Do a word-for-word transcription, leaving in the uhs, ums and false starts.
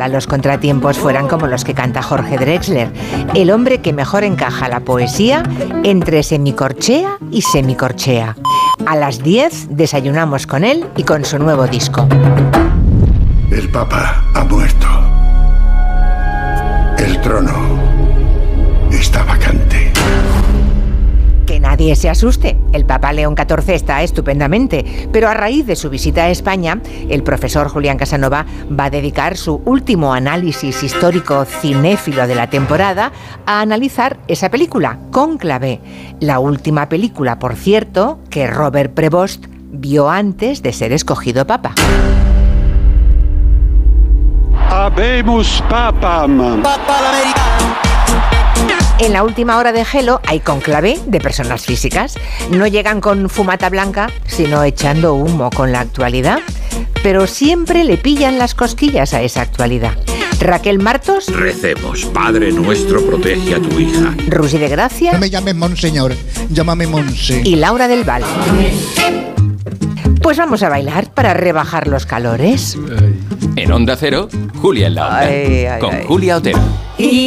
Ojalá los contratiempos fueran como los que canta Jorge Drexler, el hombre que mejor encaja la poesía entre semicorchea y semicorchea. A las diez desayunamos con él y con su nuevo disco. El Papa ha muerto. El trono está vacante. Que nadie se asuste, el Papa León catorce está estupendamente, pero a raíz de su visita a España, el profesor Julián Casanova va a dedicar su último análisis histórico cinéfilo de la temporada a analizar esa película, Cónclave, la última película, por cierto, que Robert Prevost vio antes de ser escogido Papa. Habemus papam. Papa l'americano. En la última hora de Gelo hay conclave de personas físicas. No llegan con fumata blanca, sino echando humo con la actualidad. Pero siempre le pillan las cosquillas a esa actualidad. Raquel Martos. Recemos, Padre nuestro, protege a tu hija. Rusi de Gracia. No me llames Monseñor, llámame Monse. Y Laura del Val. Pues vamos a bailar para rebajar los calores. En Onda Cero, Julia en la Onda. Ay, ay, con ay. Julia Otero.